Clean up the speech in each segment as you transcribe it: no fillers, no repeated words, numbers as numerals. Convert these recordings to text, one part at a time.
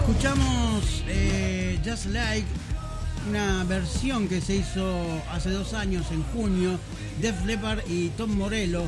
Escuchamos Just Like, una versión que se hizo hace 2 años, en junio, Def Leppard y Tom Morello.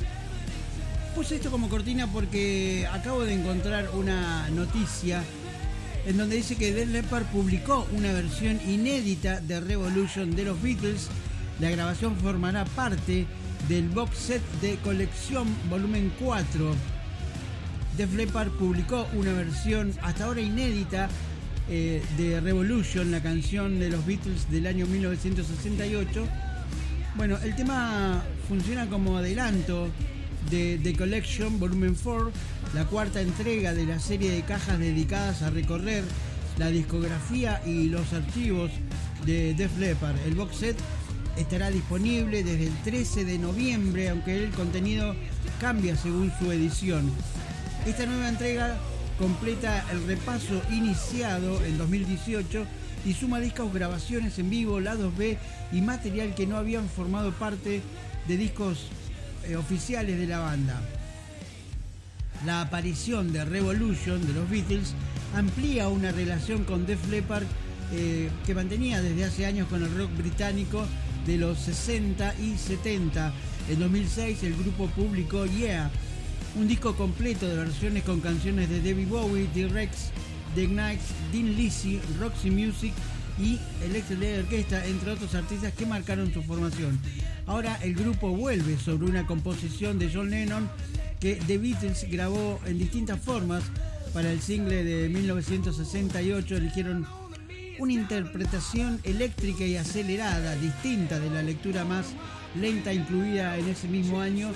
Puse esto como cortina porque acabo de encontrar una noticia en donde dice que Def Leppard publicó una versión inédita de Revolution de los Beatles. La grabación formará parte del box set de colección volumen 4. Def Leppard publicó una versión hasta ahora inédita de Revolution, la canción de los Beatles del año 1968. Bueno, el tema funciona como adelanto de The Collection Volumen 4, la cuarta entrega de la serie de cajas dedicadas a recorrer la discografía y los archivos de Def Leppard. El box set estará disponible desde el 13 de noviembre, aunque el contenido cambia según su edición. Esta nueva entrega completa el repaso iniciado en 2018 y suma discos, grabaciones en vivo, lados B y material que no habían formado parte de discos oficiales de la banda. La aparición de Revolution de los Beatles amplía una relación con Def Leppard que mantenía desde hace años con el rock británico de los 60 y 70. En 2006 el grupo publicó Yeah, un disco completo de versiones con canciones de David Bowie, T-Rex, The Knights, Dean Lizzy, Roxy Music y Electric Light Orchestra, entre otros artistas que marcaron su formación. Ahora el grupo vuelve sobre una composición de John Lennon que The Beatles grabó en distintas formas. Para el single de 1968 eligieron una interpretación eléctrica y acelerada, distinta de la lectura más lenta incluida en ese mismo año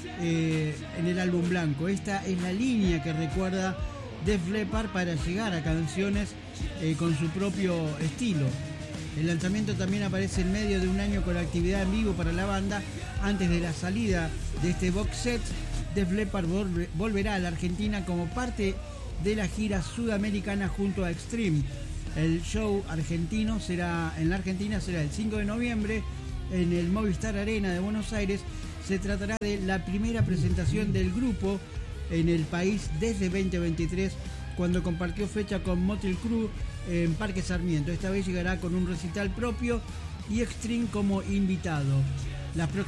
en el álbum blanco. Esta es la línea que recuerda Def Leppard para llegar a canciones con su propio estilo. El lanzamiento también aparece en medio de un año con actividad en vivo para la banda. Antes de la salida de este box set, Def Leppard volverá a la Argentina como parte de la gira sudamericana junto a Extreme. El show argentino en la Argentina será el 5 de noviembre en el Movistar Arena de Buenos Aires. Se tratará de la primera presentación del grupo en el país desde 2023, cuando compartió fecha con Mötley Crüe en Parque Sarmiento. Esta vez llegará con un recital propio y Extreme como invitado. Las